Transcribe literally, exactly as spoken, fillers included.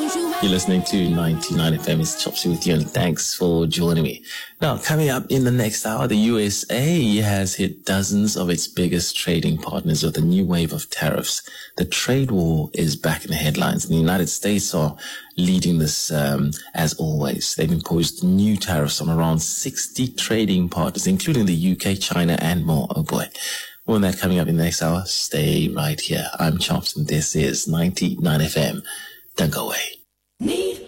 You're listening to ninety-nine F M. It's Chopsy with you, and thanks for joining me. Now, coming up in the next hour, the U S A has hit dozens of its biggest trading partners with a new wave of tariffs. The trade war is back in the headlines, and the United States are leading this um, as always. They've imposed new tariffs on around sixty trading partners, including the U K, China, and more. Oh boy. More on that coming up in the next hour. Stay right here. I'm Chops, and this is ninety-nine F M. Don't go away. Need